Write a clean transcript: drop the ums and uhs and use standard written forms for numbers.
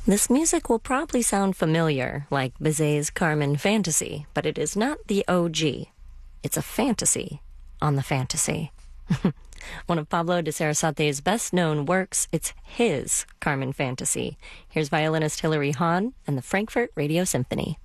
This music will probably sound familiar, like Bizet's Carmen Fantasy, but it is not the OG. It's a fantasy on the fantasy. One of Pablo de Sarasate's best-known works, it's his Carmen Fantasy. Here's violinist Hilary Hahn and the Frankfurt Radio Symphony.